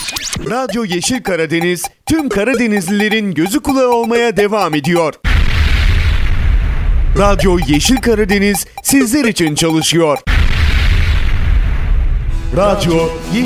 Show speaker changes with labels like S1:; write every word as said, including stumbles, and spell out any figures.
S1: Radyo Yeşil Karadeniz tüm Karadenizlilerin gözü kulağı olmaya devam ediyor. Radyo Yeşil Karadeniz sizler için çalışıyor. Radyo Yeşil